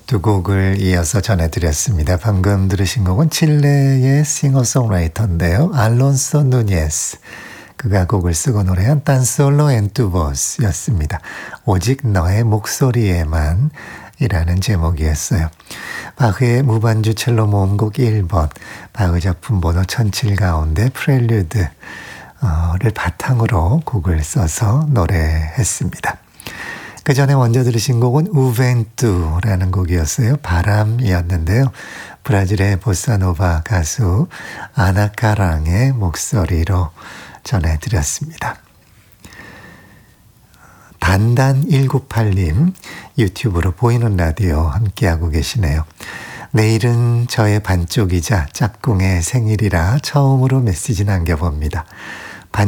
두 곡을 이어서 전해드렸습니다. 방금 들으신 곡은 칠레의 싱어송라이터인데요. 알론소 누니에스. 그가 곡을 쓰고 노래한 Tan solo en tu voz 였습니다. 오직 너의 목소리에만 이라는 제목이었어요. 바흐의 무반주 첼로 모음곡 1번, 바흐 작품 번호 1007 가운데 프렐류드를 바탕으로 곡을 써서 노래했습니다. 그 전에 먼저 들으신 곡은 우벤투라는 곡이었어요. 바람이었는데요. 브라질의 보사노바 가수 아나카랑의 목소리로 전해드렸습니다. 단단198님 유튜브로 보이는 라디오 함께하고 계시네요. 내일은 저의 반쪽이자 짝꿍의 생일이라 처음으로 메시지 남겨봅니다.